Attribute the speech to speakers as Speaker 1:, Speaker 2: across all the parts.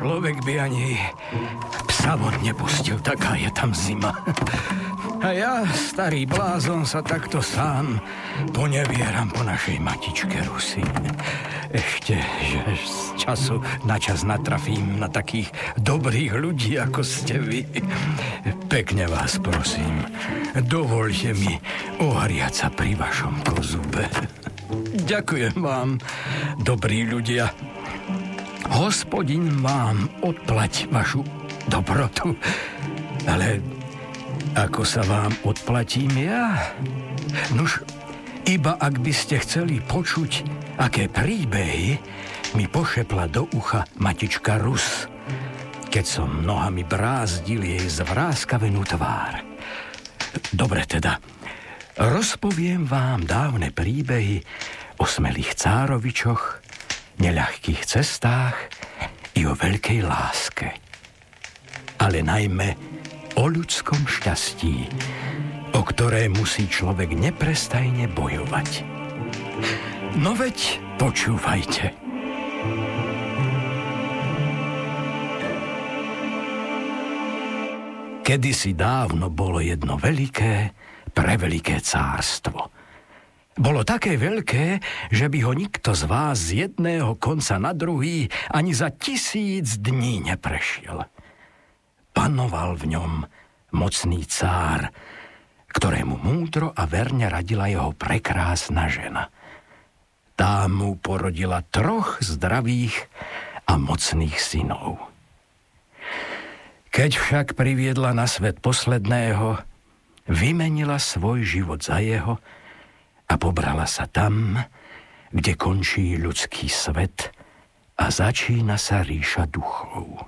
Speaker 1: Človek by ani psa von nepustil, taká je tam zima. A ja, starý blázon, sa takto sám ponevieram po našej matičke Rusi. Ešte, že z času na čas natrafím na takých dobrých ľudí, ako ste vy. Pekne vás prosím, dovoľte mi ohriať sa pri vašom kozube. Ďakujem vám, dobrí ľudia. Hospodin vám odplať vašu dobrotu, ale ako sa vám odplatím ja? Nuž, iba ak by ste chceli počuť, aké príbehy mi pošepla do ucha matička Rus, keď som nohami brázdil jej zvráskavenú tvár. Dobre teda, rozpoviem vám dávne príbehy o smelých cárovičoch, neľahkých cestách i o veľkej láske. Ale najmä o ľudskom šťastí, o ktoré musí človek neprestajne bojovať. No veď počúvajte. Kedysi dávno bolo jedno veľké, preveľké cárstvo. Bolo také veľké, že by ho nikto z vás z jedného konca na druhý ani za 1000 dní neprešiel. Panoval v ňom mocný cár, ktorému múdro a verne radila jeho prekrásna žena. Tá mu porodila 3 zdravých a mocných synov. Keď však priviedla na svet posledného, vymenila svoj život za jeho a pobrala sa tam, kde končí ľudský svet a začína sa ríša duchov.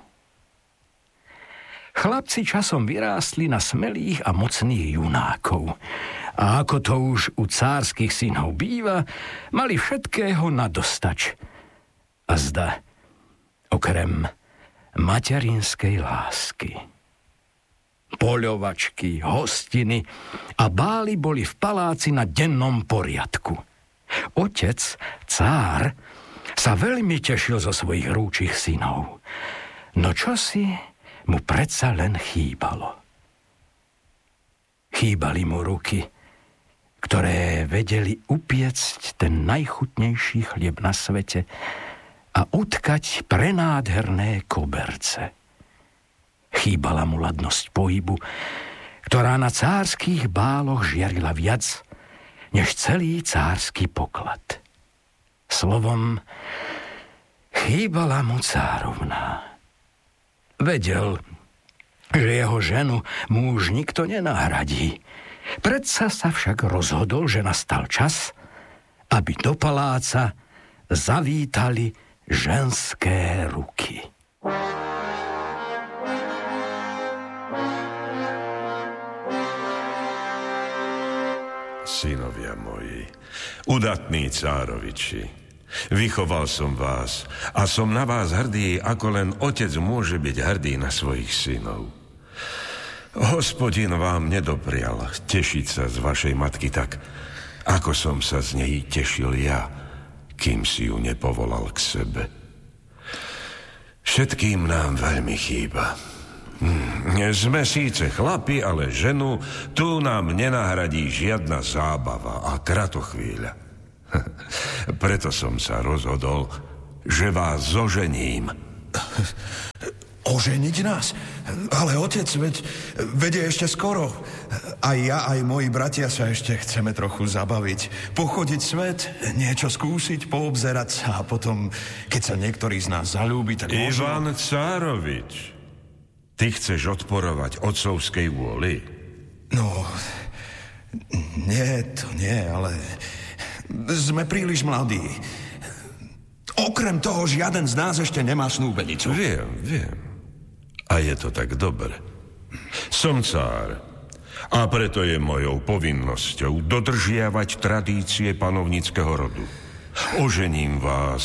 Speaker 1: Chlapci časom vyrástli na smelých a mocných junákov. A ako to už u cárskych synov býva, mali všetkého nadostač. A zda, okrem materinskej lásky. Poľovačky, hostiny a bály boli v paláci na dennom poriadku. Otec, cár, sa veľmi tešil zo svojich rúčich synov. No čosi mu predsa len chýbalo. Chýbali mu ruky, ktoré vedeli upiecť ten najchutnejší chlieb na svete a utkať prenádherné koberce. Chýbala mu ladnosť pohybu, ktorá na cárskych báloch žiarila viac, než celý cársky poklad. Slovom, chýbala mu cárovná. Vedel, že jeho ženu mu už nikto nenahradí. Predsa sa však rozhodol, že nastal čas, aby do paláca zavítali ženské ruky.
Speaker 2: Synovia moji, udatní cároviči, vychoval som vás a som na vás hrdý, ako len otec môže byť hrdý na svojich synov. Hospodin vám nedoprial tešiť sa z vašej matky tak, ako som sa z nej tešil ja, kým si ju nepovolal k sebe. Všetkým nám veľmi chýba. Sme síce chlapi, ale ženu tu nám nenahradí žiadna zábava a kratochvíľa. Preto som sa rozhodol, že vás zožením.
Speaker 3: Oženiť nás? Ale otec, veď je ešte skoro. Aj ja, aj moji bratia sa ešte chceme trochu zabaviť. Pochodiť svet, niečo skúsiť, poobzerať sa a potom, keď sa niektorý z nás zaľúbi, tak možno...
Speaker 2: Ivan Cárovič, ty chceš odporovať otcovskej vôli?
Speaker 3: No, nie, ale... Sme príliš mladí. Okrem toho, žiaden z nás ešte nemá snúbenicu.
Speaker 2: Viem. A je to tak dobre. Som cár a preto je mojou povinnosťou dodržiavať tradície panovníckeho rodu. Ožením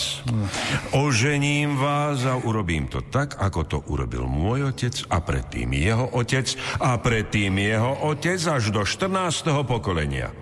Speaker 2: vás a urobím to tak, ako to urobil môj otec a predtým jeho otec a predtým jeho otec až do 14. pokolenia.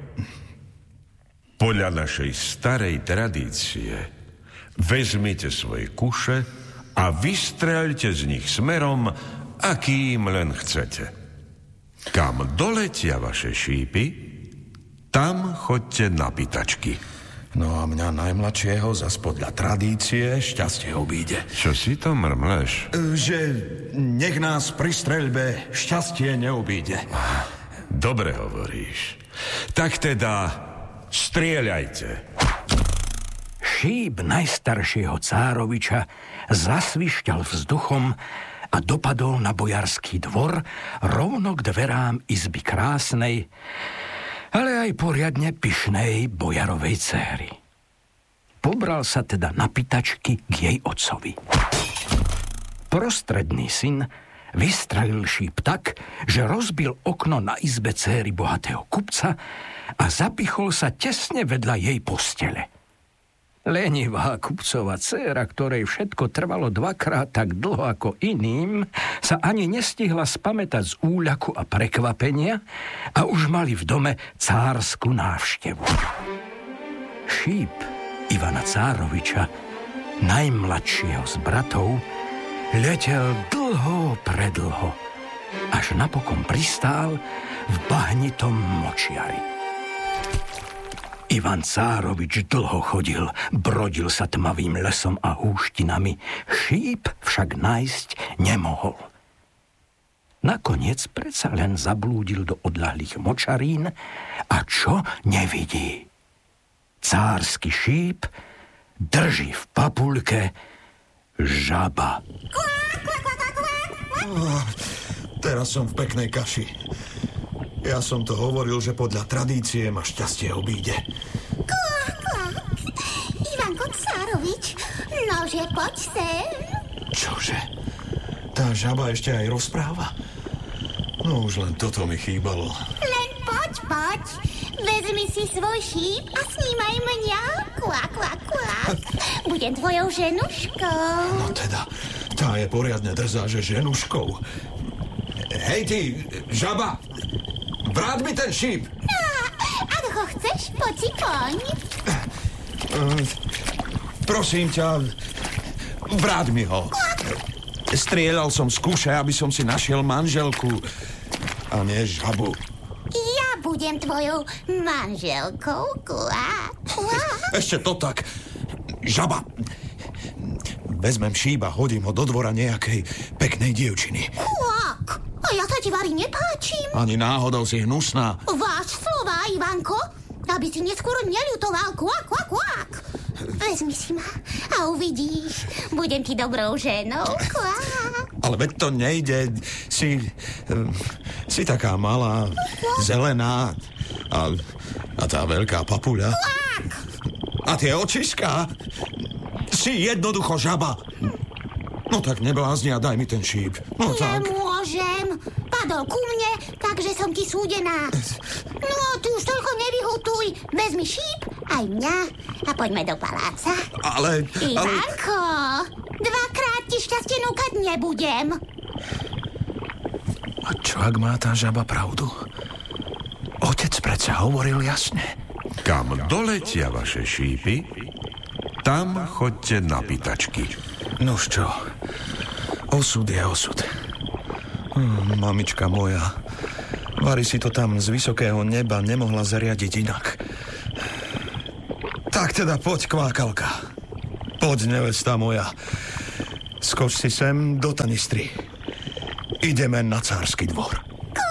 Speaker 2: Podľa našej starej tradície vezmite svoje kuše a vystreľte z nich smerom, akým len chcete. Kam doletia vaše šípy, tam choďte na pýtačky.
Speaker 3: No a mňa najmladšieho zas podľa tradície šťastie obíde.
Speaker 2: Čo si to mrmleš?
Speaker 3: Že nech nás pri streľbe šťastie neobíde.
Speaker 2: Dobre hovoríš. Tak teda strieľajte.
Speaker 1: Šíp najstaršieho Cároviča zasvišťal vzduchom a dopadol na bojarský dvor rovno k dverám izby krásnej, ale aj poriadne pyšnej bojarovej céry. Pobral sa teda na pýtačky k jej otcovi. Prostredný syn vystrelil šíp tak, že rozbil okno na izbe céry bohatého kupca a zapichol sa tesne vedľa jej postele. Lenivá kupcova dcéra, ktorej všetko trvalo dvakrát tak dlho ako iným, sa ani nestihla spamätať z úľaku a prekvapenia a už mali v dome cársku návštevu. Šíp Ivana Cároviča, najmladšieho z bratov, letel dlho predlho, až napokon pristál v bahnitom močiari. Ivan Cárovič dlho chodil, brodil sa tmavým lesom a húštinami, šíp však nájsť nemohol. Nakoniec predsa len zablúdil do odľahlých močarín a čo nevidí? Cársky šíp drží v papuľke žaba.
Speaker 3: Teraz som v peknej kaši. Ja som to hovoril, že podľa tradície ma šťastie obíde.
Speaker 4: Ivanko Cárovič, nože, poď sem.
Speaker 3: Čože? Tá žaba ešte aj rozpráva? No už len toto mi chýbalo.
Speaker 4: Len poď. Vezmi si svoj šíp a snímaj mňa. Kvak. Budem tvojou ženuškou.
Speaker 3: No teda, tá je poriadne drzá, že ženuškou. Hej ty, žaba! Vráť mi ten šíp!
Speaker 4: Ak ho chceš, poď si poň.
Speaker 3: Prosím ťa, vráť mi ho. Strieľal som z kuše, aby som si našiel manželku a nie žabu.
Speaker 4: Ja budem tvojou manželkou.
Speaker 3: Ešte to tak. Žaba. Vezmem šíp a hodím ho do dvora nejakej peknej dievčiny.
Speaker 4: Kvak. A ja sa ti vari nepáčim.
Speaker 3: Ani náhodou si hnusná.
Speaker 4: Váš slova, Ivanko, aby si neskôr neľutoval. Kvak. Vezmi si ma a uvidíš. Budem ti dobrou ženou. Kvak.
Speaker 3: Ale veď to nejde. Si taká malá, zelená a tá veľká papuľa.
Speaker 4: Kvak.
Speaker 3: A tie očiská. Si jednoducho žaba. No tak neblázni a daj mi ten šíp. No tak.
Speaker 4: Nemôžem. Padol ku mne, takže som ti súdená. No, ty už toľko nevyhutuj. Vezmi šíp, aj mňa a poďme do paláca.
Speaker 3: Ale...
Speaker 4: Ivanko, dvakrát ti šťastie núkať nebudem.
Speaker 3: A čo ak má tá žaba pravdu? Otec predsa hovoril jasne.
Speaker 2: Kam doletia vaše šípy, tam choďte na pýtačky.
Speaker 3: Nož čo, osud je osud. Mamička moja, vari si to tam z vysokého neba nemohla zariadiť inak. Tak teda poď, kvákalka. Poď, nevesta moja. Skoč si sem do tanistry. Ideme na cársky dvor.